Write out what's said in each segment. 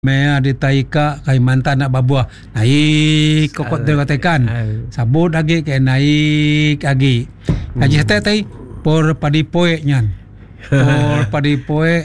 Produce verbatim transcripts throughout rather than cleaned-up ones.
Mea di taika Kalimantan nak babuah naik kokot dia katakan sabut lagi ke naik lagi haji hmm. tai por padi poe nyan por padi poe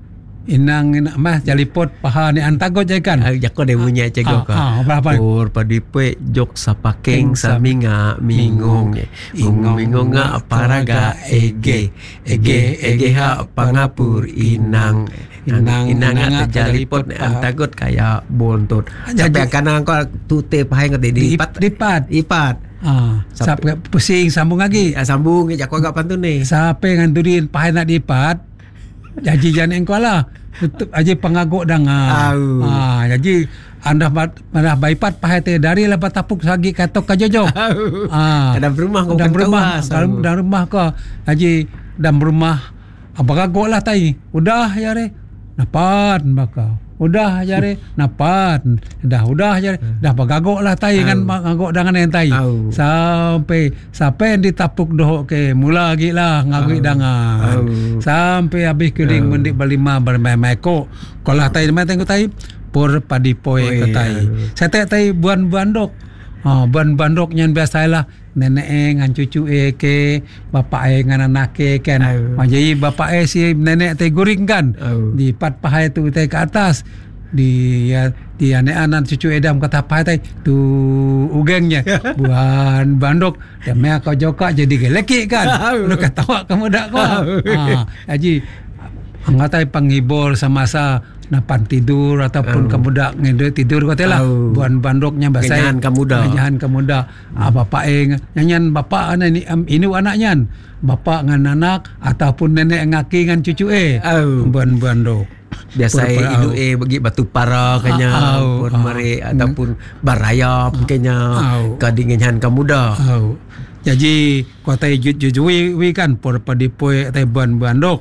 inang ina mah jalipot paha ni antagot je kan jako de bunyi cego ka por padi poe jok sapakeng saminga mingung mingung nga paraga ege ege ege ha pangapur inang inang inang at jalipot antagot kaya bontot sampai kanang ko tute pahay nga dipat dipat ipat ah sampai pusing sambung lagi ah, sambung jako agak pantun ni sampai nganturin pahay nak dipat jadi jangan engkau lah tutup aja pengaguk dangan ah jadi anda anda baipat pahay te dari lah batapuk sagi katok kajojo ah dalam rumah kau dalam rumah dalam, dalam rumah kau haji dalam rumah abagaguk lah tai udah ya re napat bakal udah jare napat dah udah jare dah bagagok lah tai kan ngagok dangan yang tai Au. sampai sampai ditapuk doh ke mula lagi lah ngagui dangan Au. sampai habis keling mendik balima bermain ko kolah tai mai tengok tai por padi poe ke tai saya tai buan bandok ha buan bandok nyan biasalah nenek e ngan cucu e ke bapak e ngan anak e kan oh. jadi bapak e si nenek te guring kan oh. di pat pahai tu te ke atas di ya di anak-anak cucu edam kata pahai te tu ugengnya buan bandok demea kau joka jadi geleki kan lu ketawa kamu dak kau ha haji ngatai panghibur semasa napan tidur ataupun oh. kemudak ngede tidur kau telah oh. buan bandoknya bahasa nyanyian kemuda nyanyian kemuda hmm. ah, bapak eh nyanyian bapak ana ini um, ini anaknya bapak ngan anak ataupun nenek ngaki ngan cucu eh oh. buan bandok biasa idu eh bagi batu para kanya oh. pun oh. mari oh. ataupun barayap oh. kanya oh. kadingan kemuda oh. jadi kota jujui wi kan por padipoe tai buan bandok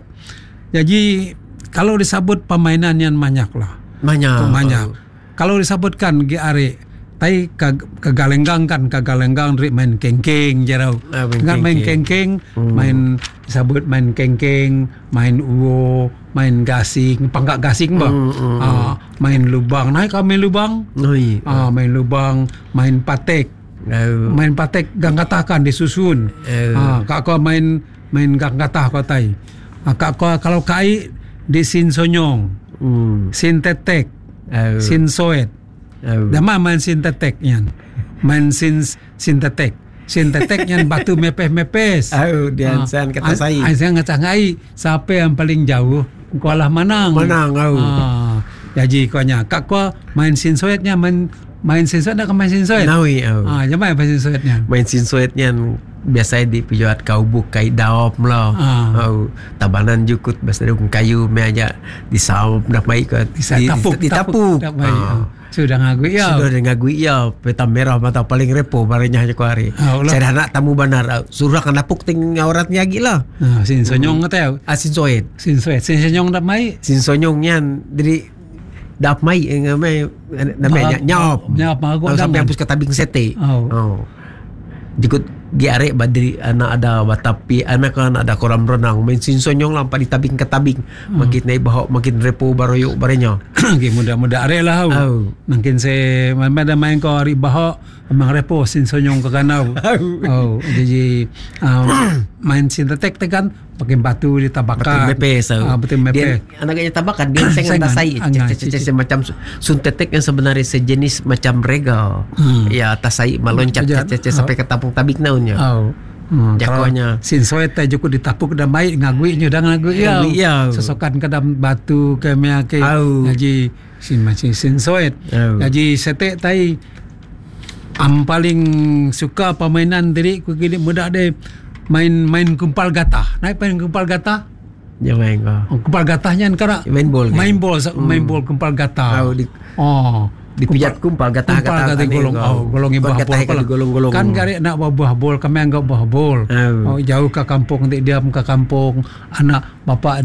jadi kalau disebut permainan yang banyak lah. Banyak. Banyak. Oh. Kalau disebutkan G are tai kegalenggang kan kegalenggang ri main kengkeng jarau. Ah, main, main kengkeng, hmm. main disebut main kengkeng, main uwo, main gasing, panggak gasing bah. Hmm, hmm. Ah, main lubang. Naik kami lubang. Oh, iya. Ah, main lubang, main patek. Oh. Main patek ganggatahkan disusun. Oh. Ah, kak kau main main ganggatah kau tai. Ah, kak kau kalau kai di sin sonyong, hmm. sin tetek, oh. sin soet. Oh. Dama main sin tetek yan. Main sin sin tetek. Sin tetek yan batu mepes-mepes. Oh, dian ah, san kata sai. Ai san kata ngai, siapa yang paling jauh kau lah menang. Menang oh. Ah, jadi kau nya kak kau main sin soetnya main main sin soet nak main sin soet. Nawi oh. Ah, jangan main sin soetnya. Main sin soetnya biasa di pijuat kau buk kai daop lah. Ah. Oh, tabanan jukut bahasa dukung kayu me aja disaup nak mai ke di tapuk ditapuk. Ah. Sudah ngagui ya. Sudah ngagui ya. Peta merah mata paling repo barenya ko hari. Ah, saya nak tamu banar surah kan napuk ting auratnya lagi lah. Ah, sin sonyong kata. Ah, sin soet. Sin soet. Sin sonyong dak mai. Sin sonyong nyan dari dap mai ngamai namanya nyop. Nyop magok sampai hapus ketabing sete. Oh. Oh. Jikut giare badri anak ada batapi anak kan ada kolam renang main sinsonyong lampa di tabing ke tabing hmm. makin naik baho makin repo baroyuk barenya okay, mudah-mudah are lah oh. Mungkin se ada main ko ari baho memang repo sinsonyong ke kanau oh jadi um, main sintetek tekan pakai batu ditabakan betul mepes oh. ah, betul mepes anaknya tabakan dia sengat tasai macam suntetek yang sebenarnya sejenis macam rega hmm. ya tasai meloncat sampai ke tapung tabik naunnya oh. Hmm, jakonya sin soet teh cukup ditapuk dan baik ngagui nya dan ngagui ya sesokan ke dalam batu ke mea ke ngaji sin macam sin soet ngaji sete tai am paling suka permainan diri ku gini muda deh main main kumpal gatah naik main kumpal gatah ya main ko kumpal gatahnya kan main bol main bol main bol kumpal gatah oh, di, oh dipijat kumpal gatah gatah golong oh golongi buah bol kan gari nak buah bol kami anggap buah bol oh. Oh, jauh ke kampung nanti diam ke kampung anak bapak dia nak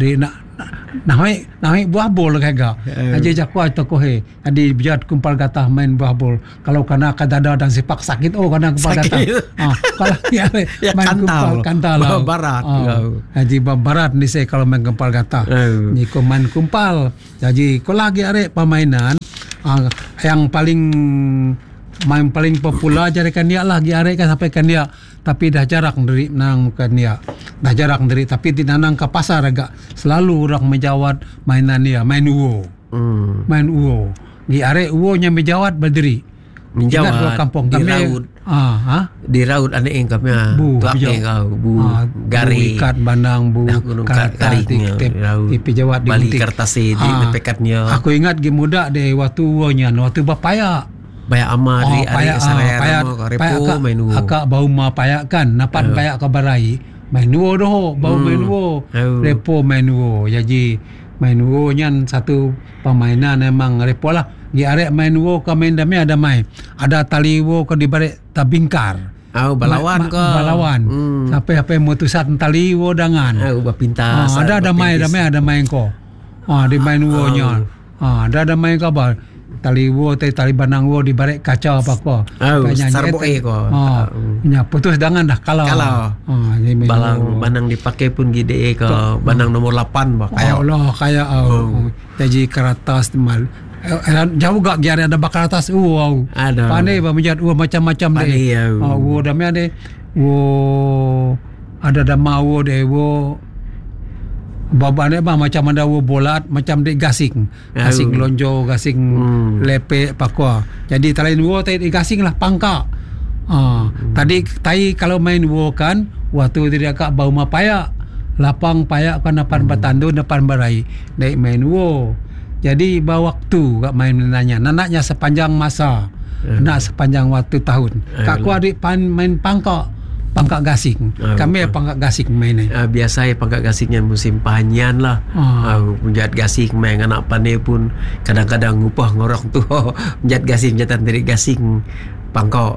Naik naik buah bol kaga. Aja jakwa toko he. Adi bijat kumpal gatah main buah bol. Kalau kana kadada dan sepak sakit oh kana kumpal gatah. Ah, kalau ya, ya main kumpal kantal. Barat. Jadi barat ni saya kalau main kumpal gatah. Ni ko main kumpal. Jadi ko lagi arek permainan ah, yang paling main paling popular jadi kan dia lagi arek kan sampai kan dia tapi dah jarang dari nang kan dia dah jarang dari tapi di nanang ke pasar agak selalu orang menjawat mainan dia main uwo hmm. main uwo di arek uwo nya menjawat berdiri menjawat kampung di kami raut ah ha di raut ane engkapnya bu engkau bu ah, gari ikat bandang bu kariknya tipi jawat di bali kertas di ah, pekatnya aku ingat gi muda deh waktu uwonya waktu bapaya payak amari oh, payak saraya payak repo main uwo akak bau ma payak kan napan uh. payak ka barai main uwo doh bau hmm. main uwo uh. repo main uwo jadi main uwo nyan satu permainan memang repo lah gi arek main uwo ka main dame ada mai ada tali uwo ka di barek tabingkar au balawan ko balawan hmm. sampai-sampai mutusan tali uwo dangan au bapintas ah, ada ada main dame ada main ko ah di main uwo nyan ah ada ada main ka ba tali wo tali tali banang wo di barek kaca apa ko oh, sarboe ko oh, nya putus dangan dah kalau kalau oh, balang banang dipakai pun gede ke banang nomor lapan bah kayak Allah kayak oh. jadi keratas mal jauh gak giare ada bakal atas wow ada pandai bah menjat wo macam-macam deh oh wo dame ade wo ada dama wo deh wo babane bah macam ada wo bolat macam dek gasing gasing lonjo gasing hmm. lepe pakwa jadi talain wo tai gasing lah pangka ah hmm. tadi tai kalau main wo kan waktu dia kak bau mapaya lapang payak kan depan hmm. batandu depan barai dek main wo jadi bawa waktu kak main nanya nanaknya sepanjang masa hmm. nak sepanjang waktu tahun kak ku adik pan main pangka pangkak gasing. Oh, kami oh. pangkak gasing main ni. Uh, biasa ya pangkak gasingnya musim panyan lah. Oh. Uh, menjat gasing main anak pandai pun kadang-kadang ngupah ngorong tu menjat gasing jatan dari gasing pangkak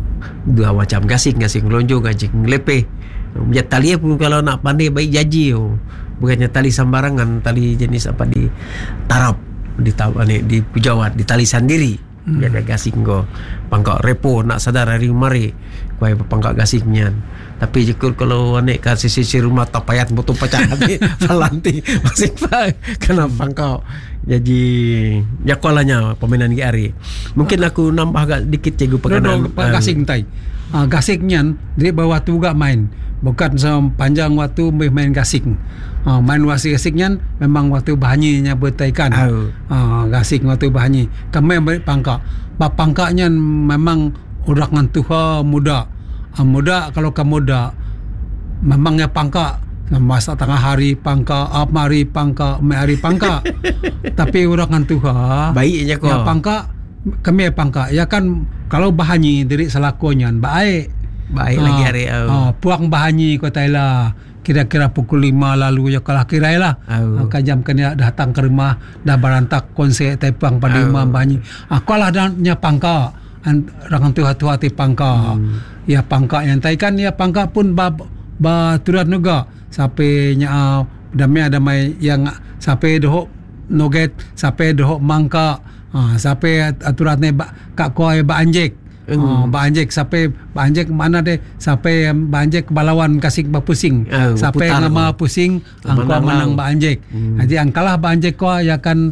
dua macam gasing gasing lonjo gasing lepe. Menjat tali pun kalau nak pandai baik jaji oh. Bukannya tali sembarangan tali jenis apa di tarap di ni di pujawat di tali sendiri. Hmm. Jadi gasing ko pangkak repo nak sadar hari mari kuai pangkak gasingnya tapi jekul kalau anek ka sisi rumah tapayat botol pecah hati palanti masih pak kena pangkak jadi ya kolanya permainan gi hari mungkin aku nambah agak dikit cikgu pengenalan uh, gasing tai uh, gasingnya dia bawa tu gak main bukan sepanjang waktu main gasing uh, main wasi gasingnya memang waktu bahanyinya bertaikan oh. uh, gasing waktu bahanyi kami beri pangkak bab pangkaknya memang orang ngantuha muda uh, muda kalau kamu muda memangnya pangkak masa tengah hari pangkak up mari pangkak me hari pangkak tapi orang ngantuha baiknya kok ya pangkak kami pangkak ya kan kalau bahanyi dari selakonya baik baik uh, lagi hari oh. uh, puang bahanyi ko taila kira-kira pukul lima lalu ya kalah kira lah oh. uh, kajam kena datang ke rumah dah barantak konsep tepang pada oh. imam bahanyi aku uh, lah nya pangka orang tu hati-hati pangka hmm. ya pangka yang tai kan ya pangka pun ba, ba turat juga sampai nya uh, damai ada mai yang sampai doh noget sampai doh mangka uh, sampai aturatnya ba, kak koi ba anjek Mm. Oh, banjek sampai banjek mana deh sampai banjek balawan kasih pusing uh, sampai nama pusing angka menang banjek mm. jadi angkalah banjek ko ya kan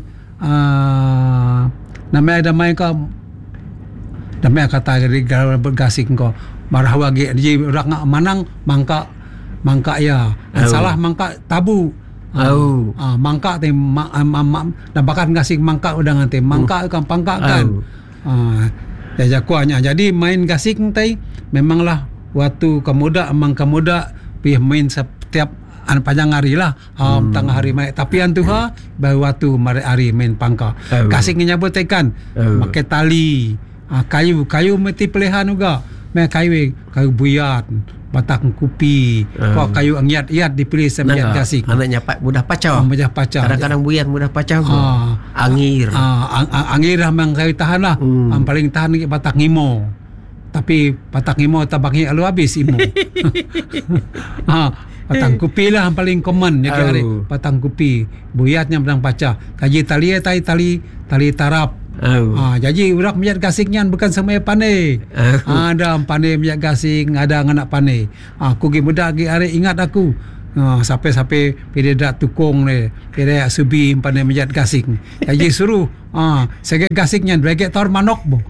uh, namanya ada main ko namanya kata dari bergasing ko marah wagi jadi orang menang mangka mangka ya uh. salah mangka tabu oh uh, uh, mangka teh ma, ma, ma, dapakan kasih mangka udah nganti mangka uh. kan pangka kan uh. uh, Ya jakuanya. Jadi main gasing tai memanglah waktu kemuda emang kemuda pi main setiap an panjang hari lah um, hmm. tengah hari main tapi an tu ha baru waktu mari hari main pangka oh. gasingnya nyabut tekan oh. pakai tali uh, kayu kayu mesti pilihan juga me kayu kayu buyat batak kupi oh. kok kayu angiat-iat dipilih semenjak gasing anaknya pak mudah pacau oh, mudah pacau kadang-kadang buyat mudah pacau oh. angir oh. ang- ang- angir memang kayu tahan lah hmm. ang paling tahan ni batak ngimo tapi batak ngimo tabangi alu habis imo ha Patang kupi lah yang paling common ya Oh. hari. Patang kupi. Buyatnya pedang paca. Kaji tali tali tali tali tarap. Oh. Ah, jadi urak mejat gasingnya bukan semua pandai. Oh. Ada pandai mejat gasing, ada anak pandai. Ah, aku gi muda gi hari ingat aku. Ah, sampai-sampai pede dak tukung le. Pede subi pandai mejat gasing. Jadi suruh ah, sege gasingnya bagi tor manok bo.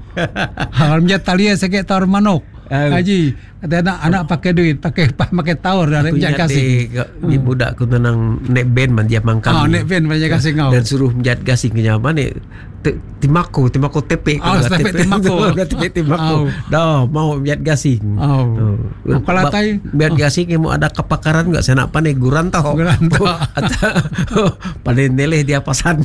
Hal mejat tali sege tor manok. Oh. Haji, kata anak anak pakai duit, pakai pakai taur dari Aku mejat ingat gasing. di, di budak aku tenang nek band man dia mangkam. Ah, ni. nek band mejat gasing kau. Dan suruh mejat gasing ke nyaman ni te- timako timako tepek Oh, tepek timako. tepek timako Oh. dah mau mejat gasing. Oh. Oh. Kalau Ba- tai- mejat oh. gasing ni mau ada kepakaran enggak saya nak pandai gurantau. Gurantau. Atau pandai neleh dia pasan.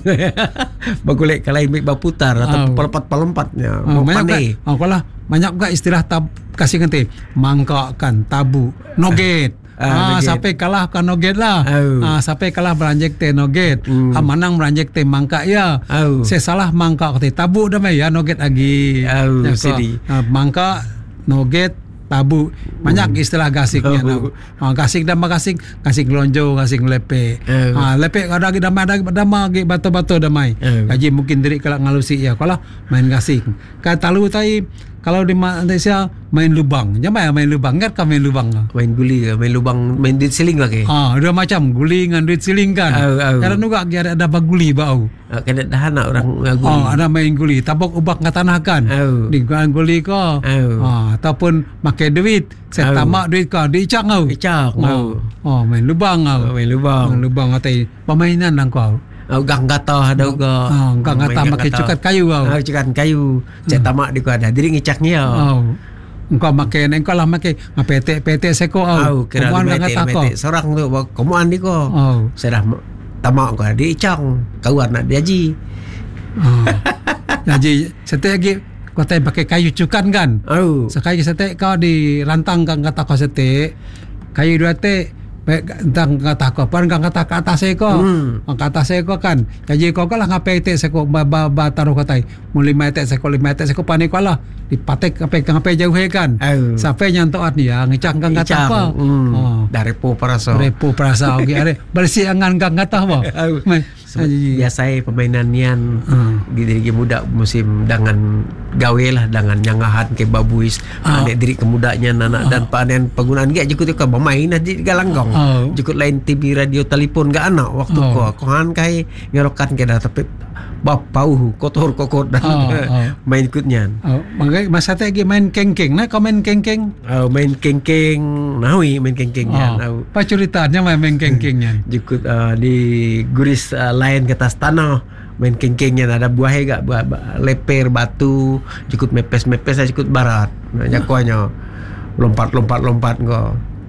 Bagulek kalai mik baputar atau Oh. pelompat-pelompatnya. Oh, Mau banyak pandai. kan? Oh, kalau banyak juga istilah tab kasih nanti mangkakan tabu noget. Ah, Ah, noget. sampai kalah kan noget lah. Oh. Ah, sampai kalah beranjek teh noget. Hmm. Ah, menang beranjek teh mangka ya. Oh. Saya salah mangka teh tabu dah mai ya noget lagi. Oh, Ya, sedih. ah, mangka noget tabu banyak istilah gasiknya Oh. oh. ah, gasik dan gasik gasik lonjo gasik lepe Oh. ah, lepe ada lagi damai ada damai lagi batu-batu damai Oh. gaji mungkin diri kalau ngalusi ya kalau main gasik kata lu tadi kalau di Malaysia main lubang jangan main lubang kan kau main lubang Main guli ke, main lubang, main duit siling lagi. ah dua macam guling dengan duit siling kan Oh, oh. kadang juga ada ada baguli bau Ah, kena dah nak orang uh, guli. oh ada main guli tabok ubak ke tanah kan Oh. di guli ko Oh. ah, ataupun pakai duit saya Oh. tamak duit kau diicak kau Icak. oh. oh main lubang kau Oh, main lubang. main lubang atai permainan lang kau Oh, gang gatah ada juga. oh, gang Main kata gang pakai gatah. cukat kayu kau Ah, cukat kayu. Saya tamak di ku ada. Diri ngicaknya. oh engkau makan engkau lah makan ngapete pete seko Oh, au kira Kemuan lima gang meter, kata kau meter. Seorang tu komuan di ko. oh Saya dah ma- tamak ko di icang. Kawan nak diaji. oh jadi setiap lagi kau tadi pakai kayu cukan kan Oh. sekali setek kau di rantang kang kata kau setek kayu dua te baik tentang kata kau pan kang kata ke atas seko Hmm. ke atas seko kan jadi kau kalah ngapai te seko ba ba, ba taruh katai mu lima te seko lima te seko panik kau lah dipatek ngapai ngapai jauh he kan Oh. sampai nyantoat ni ya ngicak kang kata Icang. apa Hmm. oh Dari po paraso. repo perasa oke are bersih angan kang kata apa Oh. Mai, Sebab jadi- biasa permainan nian Hmm. diri muda musim dengan gawe lah dengan nyangahan ke babuis Ah. anek diri kemudanya anak dan panen penggunaan gak jukut ke bermain di galanggong Oh. jukut lain T V radio telefon gak anak waktu Oh. ko kohan kai ngerokan ke dah tapi bapau kotor kokot dan Oh, oh. main ikutnya oh mangga masa teh lagi main kengkeng nah kau main kengkeng oh, main kengkeng nahui main kengkengnya oh apa ceritanya main main kengkengnya jukut uh, di guris uh, lain ke atas tanah main kengkengnya ada buah gak buah, buah leper batu jukut mepes-mepes saya jukut barat nah, jakonya lompat-lompat lompat kau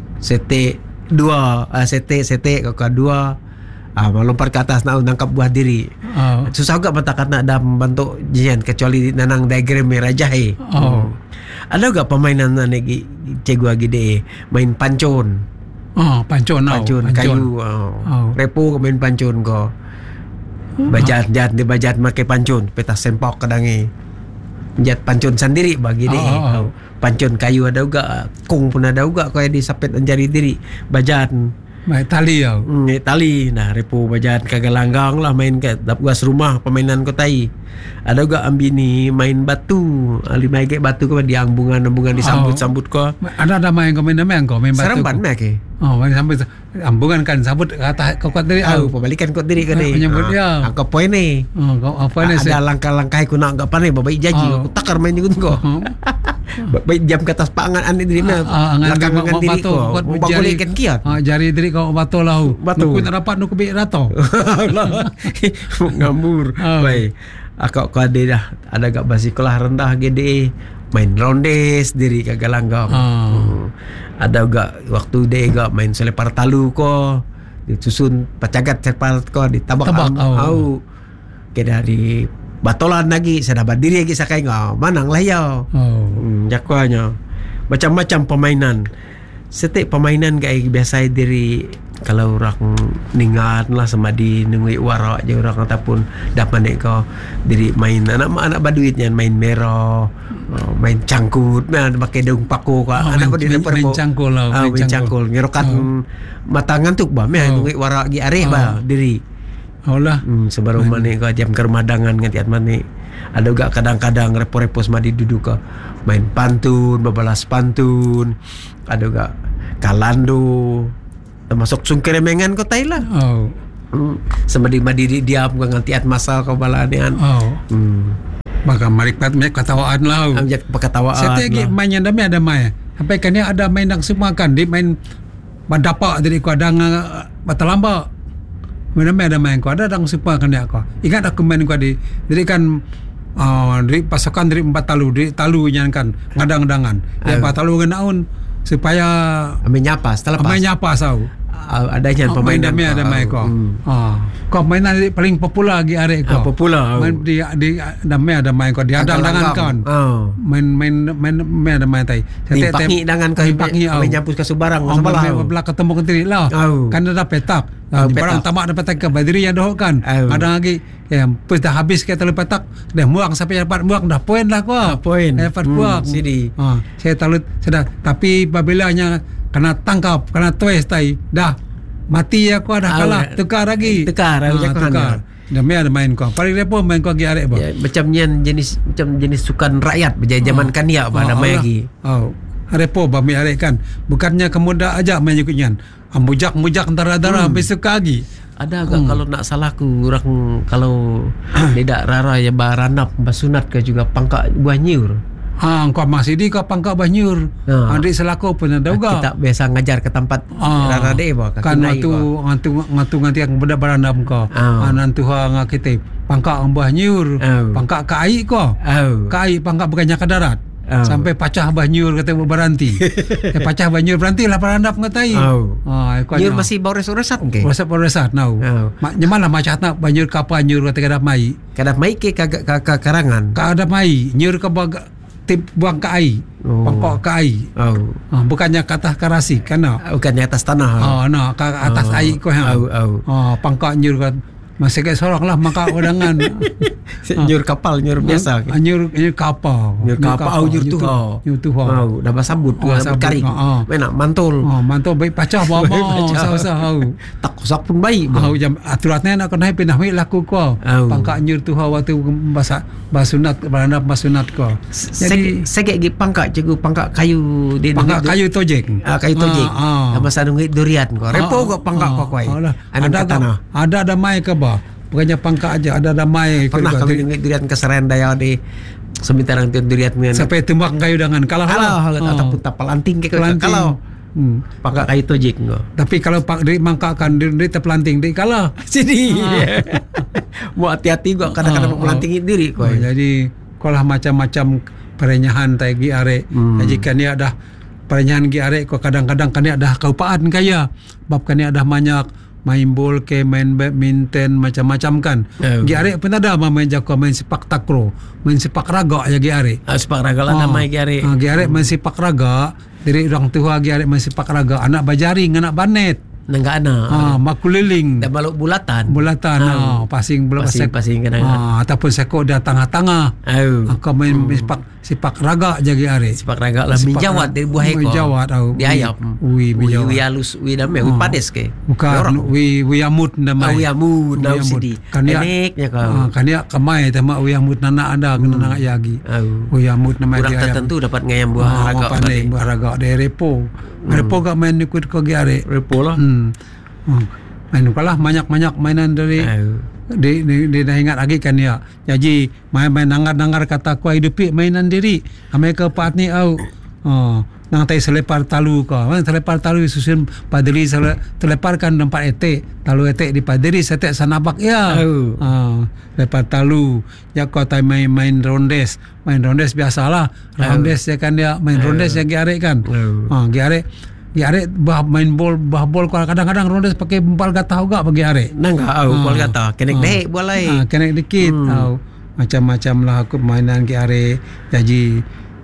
sete dua uh, sete sete kau dua ah lompat ke atas nak nangkap buah diri oh susah juga mata kata dalam bentuk jian kecuali nanang diagram merajai Oh. ada gak permainan lagi cikgu lagi deh main pancon oh pancon oh, pancun kayu oh. Oh. Repo ke main pancun ko bajat jat di bajat make pancun petas sempok kadangi jat pancun sendiri bagi Oh, deh oh, oh. pancun kayu ada juga kung pun ada juga kau di sapet jari diri bajat main tali oh hmm, eh, tali nah repo bajat kagak langgang lah main ke dap gas rumah permainan ko tai ada juga ambini main batu lima ge batu ko diambungan-ambungan disambut-sambut ko ada ada main kau main main kau main batu seremban mek ke oh main sambut ambungan kan sambut kata kau kuat dari oh oh pembalikan ko diri ka Ah, ni menyambut dia. angka poin ni oh kau apa ni ada langkah-langkah aku nak enggak pandai babai jaji Oh. aku takar main juga kau baik jam ke atas pangan ane diri mah langkah dengan diri kau mau boleh kan kiat ah jari diri kau batu lahu Batu. Nuku nak dapat nuku bi rato ngambur Oh. baik aku kau ada dah ada gak basi kelah rendah gede main rondes diri kagak langgang Ah. Hmm. ada gak waktu dia gak main selepar talu ko disusun pacagat selepar ko ditabak Tabak, am- oh. au ke dari batolan lagi saya dapat diri lagi sakai ngau manang lah ya oh hmm, jakwanya macam-macam permainan setiap permainan kayak biasa diri kalau orang ningat lah sama di nunggu warak je orang ataupun dapat nek kau diri main anak anak baduitnya main merah Oh, main cangkut, main pakai daun paku ka. Oh, Anak main- di main- depan main po. cangkul lah, Ah, main main cangkul. cangkul. Ngerokan Oh. matangan tu ba, main Oh. ngi wara gi are Oh. ba diri. Oh lah. Hmm, sebaru mani ka jam kermadangan ngatiat mani. Ada juga kadang-kadang repo-repo semadi duduk ka main pantun, babalas pantun. Ada juga kalando. Termasuk sungkeremengan ko tai lah. Oh. Hmm. Semadi madiri diam ka ngantiat masal ka balanian. Oh. Hmm. Maka marikpat mek ketawaan lah. Amjat perkataan. Saya lagi main yang damai ada main. Sampai kan dia ada main yang semua kan. Dia main badapak dari ku ada batalamba. Main damai ada main ku ada dang semua kan dia ku. Ingat aku main ku di. Jadi kan uh, dari pasukan dari empat talu, dari talu yang kan ngadang-ngadangan. Ya empat talu genaun supaya Ame nyapa setelah pas. main nyapa sau. Uh, adanya Oh, main permainan damai ada main ku. Hmm. Ah, kau mainan di- paling popular lagi arek ku. Ah, popular. Main di di damai ada main ku. Dia adang-adangan kan. Oh. main main main main ada main tai. Timpangi dengan kau timpangi ame nyampus ke subarang Oh, sebelah. belah belah ketemu kentri lah. Oh. Kan ada petak. Oh, Di barang petak. tamak ada petak ke badiri yang doh kan. Oh. Ada lagi ya pus dah habis kita lepas petak dah muang sampai dapat muang dah poin lah kau. Ah, poin. Dapat Hmm, muang. sini. Ha, saya talut sudah tapi apabila kena tangkap, kena twist tai dah mati aku dah Ah, kalah, dah. tukar lagi. Tukar, ha, aku cakap tukar. Dah mai ada main kau. Paling repo main kau gi arek ba. Ya, macam nyen jenis macam jenis sukan rakyat berjaya zaman kan dia pada main lagi. Oh, repo ba mi arek kan. Bukannya kemuda aja main ikutnya. Ambujak-mujak antara-antara Hmm. besok lagi. Ada agak Hmm. kalau nak salah ku orang kalau tidak rara ya baranap basunat ke juga pangkak buah nyur. Ah, kau masih di kau pangkak banyur. Ah. Adik selaku pun ada juga. Kita biasa ngajar ke tempat Ah, rara deh ba kan waktu ngantu ngantu nganti yang benda barandam kau. Ah. Ah, nantu ha ngakite pangkak ambah nyur. Oh. Pangkak kai kau. Oh. Kai pangkak bukannya ke darat. Oh. Sampai pacah banyur kata beranti. eh, pacah banyur beranti lah barandam ngatai. Oh. Ah, kau Nyur nya- masih bau resat ke? Resap resat nau. Oh. Mak nyamalah macam nak banyur kapal nyur kata kada mai. Kadang mai ke kagak ka karangan. Ka ada mai nyur ke bag tip buang ke air. Oh. Pangkok ke air. Oh. Ah, bukannya ke atas karasi kan no. Bukan di atas tanah. Oh, no, ke atas Oh. air kau ha. Oh, oh. Oh, pangkok nyur kan masih kayak sorang lah maka wadangan. Nyur kapal, nyur biasa. Ah, nyur nyur kapal. Nyur kapal, oh, nyur tu. Nyur tu. Oh, dah basambut tu, Oh, dah sabut. berkaring. Oh. Main nak mantul. Oh, mantap baik pacah bawa. Usah-usah au. Tak kosak pun baik. Ah, jam aturatnya nak kena pindah mai laku ko. Oh. Pangkak nyur tu ha waktu bahasa basunat barandap basunat ko. Jadi Saya saya pangkak cikgu pangkak kayu di pangkak kayu tojek. Ah, kayu tojek. Ah, ah. Masa nunggu durian ko. Repo Ah, kok pangkak ah, kok kuai. ah, lah. Anu Ada kat tanah. ada ada mai ke ba? Bukannya pangkak aja, ada ada mai. Pernah ke- kami nunggu durian ke Serendaya di semintaran tiun durian dengan sampai tembak kayu dengan kalah kalau lah. ataupun tapal anting ke Pelanting. kalau Hmm. pangkak kayu tojek ko. Tapi kalau pak dari mangkakan dari, dari terpelanting dari kalah. Sini. Mau hati-hati gua kadang-kadang Ah, melantingin diri Oh, kau. jadi kolah macam-macam perenyahan tai gi arek. Hmm. Jadi kan dia dah perenyahan gi arek ko kadang-kadang kan dia dah kaupaan kaya. Bab kan dia dah banyak main bol ke main badminton macam-macam kan. Oh. Gi arek pun ada main jago main sepak takraw, main sepak raga ya gi arek. Ah, sepak raga lah Ah, nama gari. ah, gi arek main sepak raga. Dari orang tua gi arek main sepak raga, anak bajaring, anak banet. Nangga ana. Ah, makuliling. Dah balok bulatan. Bulatan Ah. ah, pasing bola Pasing- pasing, pasing kadang- ah, ataupun seko dia tengah-tengah. Oh. Aku main sepak sepak raga jagi are. Sepak raga lah Sepak minjawat raga. dari buah ekor. Minjawat, oh. Di ayam. Ui, minjawat. Ui halus, ui dame, ui Ah. pades ke. Bukan wi wi amut Ah, namai. ui amut, Ui dah amut. sidi. Kan dia Eneknya kau. ah, kan dia kemai tema wi amut nana ada kena nana yagi. Oh. Wi amut namai Kurang dia. tertentu dapat ngayam buah raga. Pandai buah raga dari repo. Repo gak main ikut ko giare. Repo lah. Hmm. Hmm. Main kalah banyak-banyak mainan dari Oh. di di, di dah ingat lagi kan ya. Jadi main-main nangar-nangar kata ku hidupi mainan diri. Ame ke pat ni au. Oh, nang tai selepar talu ka. Man selepar talu susun padri sele, teleparkan tempat etek. Talu etek di padri setek sanabak ya. Oh. Ah, lepar talu. Ya kau tai main-main rondes. Main rondes biasalah. Rondes ya kan dia main rondes ya giare kan. Oh. Ah, giare Ya arek bah main bol bah bol kadang-kadang rondes pakai bempal gatah juga bagi arek. Nangga au Ah. kual kata kenek Ah. dek buah lai. Ah, kena dikit. Hmm. Au macam-macam lah aku mainan ke arek. Jadi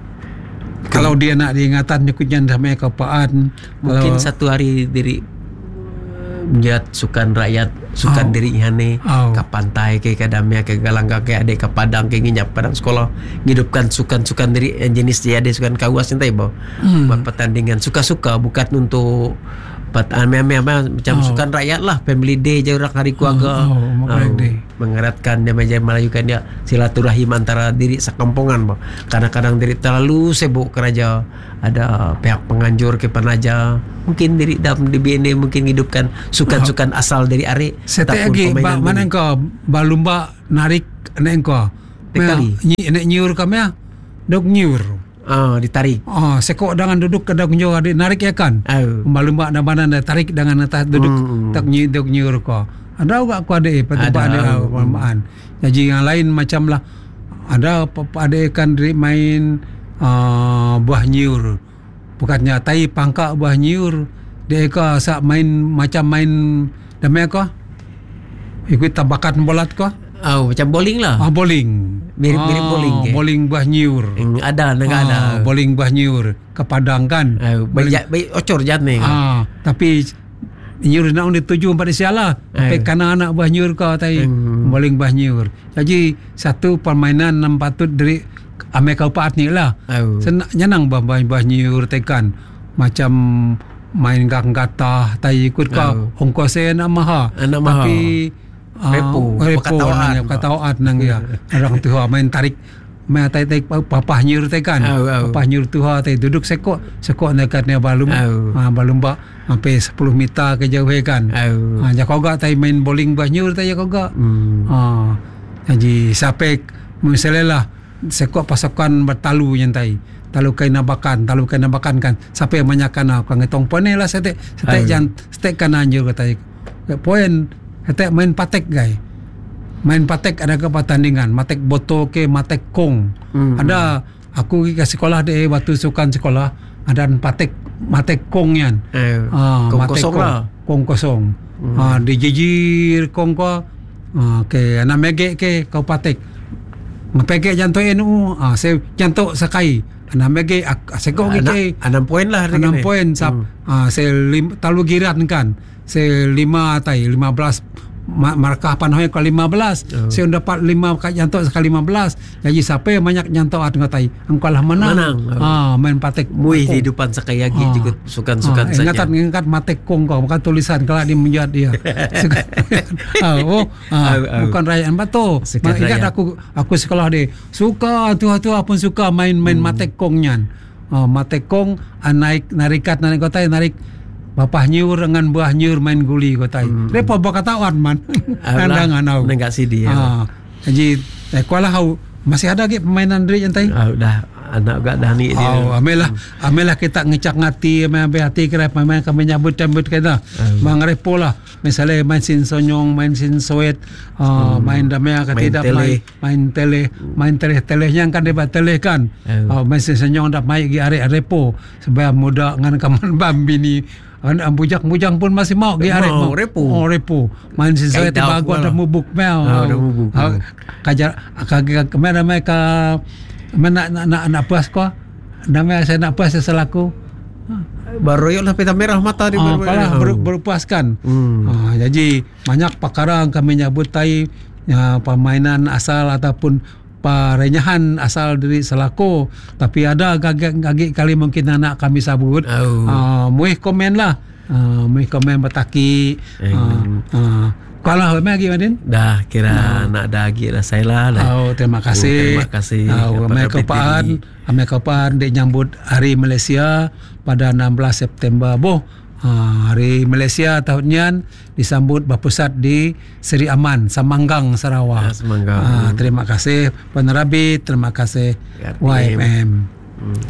kalau dia nak diingatan nyukutnya sampai kepaan Mungkin kalau satu hari diri Giat sukan rakyat, sukan Oh. diri ihane Oh. ke pantai ke ke damia ke galangga ke adik ke padang ke nginyap padang sekolah ngidupkan sukan-sukan diri yang jenis dia ada sukan kawas entai bo. Hmm. Buat pertandingan suka-suka bukan untuk pat ame-ame macam Oh. sukan rakyat lah, family day je orang hari keluarga. Oh, oh, family day. Mengeratkan dia macam Melayu kan dia silaturahim antara diri sekampungan bo. Kadang-kadang diri terlalu sibuk kerja, ada pihak penganjur ke penaja, mungkin diri dalam D B N mungkin hidupkan sukan-sukan asal dari are. Setek lagi ba, mana engkau balumba narik nek engkau. Tekali. Nyi nek nyur kami ah. Dok nyur. Ah, ditarik. Ah, sekok dengan duduk ke dok nyur adik narik ya kan. Oh. Balumba dan badan dah tarik dengan atas duduk Hmm. tak nyi dok nyur ko. Ada juga aku adik pertumpahan dia Ada. balumban. Jadi yang lain macam lah ada adik kan diri main uh, buah nyur. Bukannya tai pangkak buah nyur. Dia ka sak main macam main damai ko. Ikut tabakan bolat ko. Oh, macam bowling lah. Ah, bowling. Mirip-mirip Ah, bowling ke? Bowling buah nyur. Hmm, ada negara ada. Ah, bowling buah nyur ke Padang kan. Oh, baik ja- baik ocor jat ni. Ah, tapi nyur nak dituju pada sialah. Tapi Eh. kana anak buah nyur kau tai Hmm. bowling buah nyur. Jadi satu permainan yang patut dari Amerika Upat ni lah. Oh. Senang nyenang bah buah buah nyur tekan macam main gang gatah tai ikut kau Oh. ongkos saya nak maha. Anak maha. Tapi ah, Repo, repo perkataan. nang perkataan nang ya. Orang tua main tarik main tai tai papah nyur tekan. Oh, oh. Papah nyur tua tai duduk sekok sekok dekat ni balum. Oh. Ah, balumba sampai sepuluh meter ke jauh kan. Oh. Ah, jak ogak tai main bowling buah nyur tai jak ogak. Hmm. Ah, jadi sampai misalnya lah sekok pasukan bertalu yang tai. Talu kain nabakan, talu kain nabakan kan. Sampai menyakan aku ngetong pone lah setek setek Oh. jan setek kan anjur kata. Poin setek main patek gai. Main patek ada ke pertandingan, matek boto ke matek kong. Hmm. Ada aku pergi ke sekolah deh waktu sukan sekolah ada patek matek kong yan. Eh, Ah, kong matek kosong kong, lah. kong kosong. Hmm. Ah, dijijir kong ko. Ah, ke anak mege ke kau patek. Ngepege janto enu, ah saya janto sakai. Anak mege sekok Anak- ke enam poin lah hari enam ni. poin sap. Hmm. Ah saya lim, talu girat kan. Saya lima tai lima belas ma- markah panoy ke lima belas. Oh. Saya dapat lima kat janto sekali lima belas. Jadi siapa yang banyak janto at ngatai engkau lah menang. Menang. Oh. Ah main patek. Muih kong. di depan sekali lagi Ah. juga sukan-sukan Ah, saja. ingatan ingatan matek kong kau bukan tulisan kalau dia menjat dia. ah, oh, ah, Au, au. bukan rakyat batu. Sukan Ingat rakyat. aku aku sekolah dia suka tua-tua pun suka main main Hmm. matek kongnyan. Ah, matek kong ah, naik narikat naik kotai narik bapah nyur dengan buah nyur main guli kotai. Hmm. Repo bakatawan man. Nandangan au. Nenggak sidi ya. Ah, jadi eh kuala hau masih ada ke permainan dari yang tai? Ah, dah anak gak dah ni dia. Oh, amelah, amelah kita ngecak ngati, ame ambil hati kira pemain kami nyambut nyambut kita. Bang repo lah. Misalnya main sin sonyong, main sin soet, uh, main damai ke Main tidak tele. main main tele, main tele telehnya kan debat tele kan. Oh. Oh, main sin sonyong dak mai gi are repo sebab muda ngan kaman bambi ni. An bujang-bujang pun masih mau gi are Mau, repo. Oh, repo. Main sin soet Kaidau bagus pula. ada mubuk mel. Ah, ada mubuk. Ah, kajar kagak kemana mereka mana nak nak nak puas ko namanya saya nak puas selaku Baru lah pita merah mata di ah, baru. kalah ber, berpuaskan. Hmm. Ah, jadi banyak perkara yang kami nyebut tai ya, permainan asal ataupun perenyahan asal dari selaku, tapi ada gagik-gagik kali mungkin anak kami sabut. Oh. Ah, muih komen lah. Ah, muih komen bataki. Eh. Ah, ah. Kalah lagi Madin? Dah kira nak dah lagi lah saya lah. dah. Oh, terima Oh, kasih. terima kasih Oh, kepada Amerika P T D. Paan, Amerika Paan dia nyambut Hari Malaysia pada enam belas September. Boh, ha, Hari Malaysia tahun nian disambut berpusat di Seri Aman, Samanggang, Sarawak. Ah, Semanggang. Ah, terima kasih penerbit, terima kasih Y M M. Y M M. Hmm.